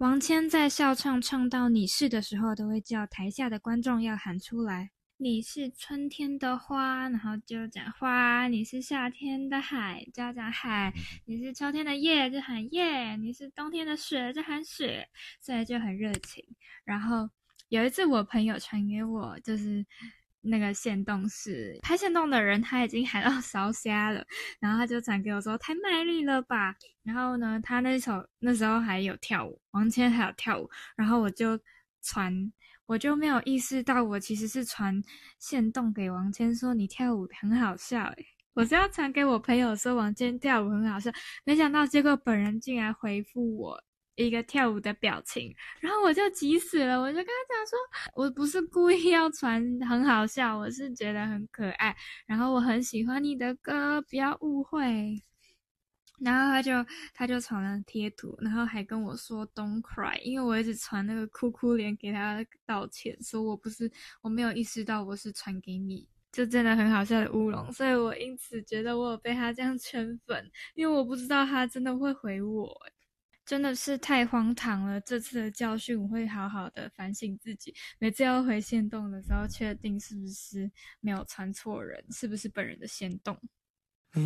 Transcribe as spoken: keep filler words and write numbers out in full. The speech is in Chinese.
王谦在笑唱唱到你是的时候，都会叫台下的观众要喊出来。你是春天的花，然后就讲花；你是夏天的海，就要讲海；你是秋天的叶，就喊叶；你是冬天的雪，就喊雪。所以就很热情。然后有一次我朋友传给我，就是那个限动是拍限动的人他已经喊到烧瞎了，然后他就传给我说太卖力了吧。然后呢，他那首那时候还有跳舞，王谦还有跳舞，然后我就传。我就没有意识到我其实是传限动给王谦说你跳舞很好笑诶，我是要传给我朋友说王谦跳舞很好笑，没想到结果本人竟然回复我一个跳舞的表情，然后我就急死了，我就跟他讲说我不是故意要传很好笑，我是觉得很可爱，然后我很喜欢你的歌，不要误会。然后他就他就传了贴图，然后还跟我说 "Don't cry"，因为我一直传那个哭哭脸给他道歉，说我不是我没有意识到我是传给你，就真的很好笑的乌龙，所以我因此觉得我有被他这样圈粉，因为我不知道他真的会回我，真的是太荒唐了。这次的教训我会好好的反省自己，每次要回限动的时候，确定是不是没有传错人，是不是本人的限动。